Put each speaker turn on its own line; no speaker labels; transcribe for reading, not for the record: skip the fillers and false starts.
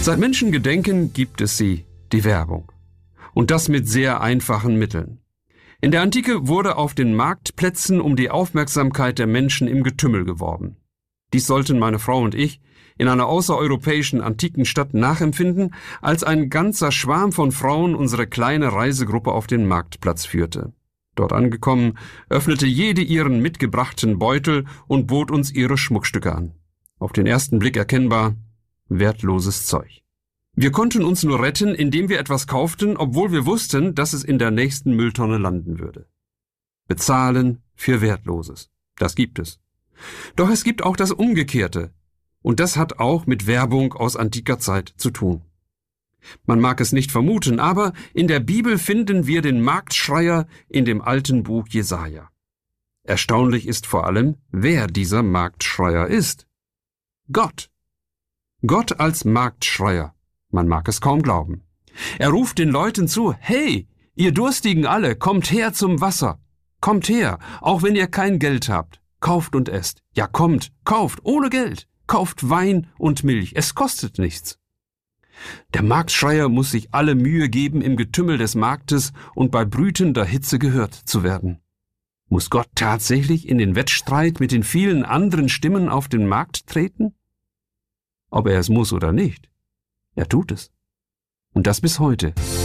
Seit Menschengedenken gibt es sie, die Werbung. Und das mit sehr einfachen Mitteln. In der Antike wurde auf den Marktplätzen um die Aufmerksamkeit der Menschen im Getümmel geworben. Dies sollten meine Frau und ich in einer außereuropäischen antiken Stadt nachempfinden, als ein ganzer Schwarm von Frauen unsere kleine Reisegruppe auf den Marktplatz führte. Dort angekommen, öffnete jede ihren mitgebrachten Beutel und bot uns ihre Schmuckstücke an. Auf den ersten Blick erkennbar, wertloses Zeug. Wir konnten uns nur retten, indem wir etwas kauften, obwohl wir wussten, dass es in der nächsten Mülltonne landen würde. Bezahlen für Wertloses. Das gibt es. Doch es gibt auch das Umgekehrte. Und das hat auch mit Werbung aus antiker Zeit zu tun. Man mag es nicht vermuten, aber in der Bibel finden wir den Marktschreier in dem alten Buch Jesaja. Erstaunlich ist vor allem, wer dieser Marktschreier ist. Gott. Gott als Marktschreier. Man mag es kaum glauben. Er ruft den Leuten zu, hey, ihr Durstigen alle, kommt her zum Wasser. Kommt her, auch wenn ihr kein Geld habt. Kauft und esst. Ja, kommt, kauft, ohne Geld. Kauft Wein und Milch, es kostet nichts. Der Marktschreier muss sich alle Mühe geben, im Getümmel des Marktes und bei brütender Hitze gehört zu werden. Muss Gott tatsächlich in den Wettstreit mit den vielen anderen Stimmen auf den Markt treten? Ob er es muss oder nicht, er tut es. Und das bis heute.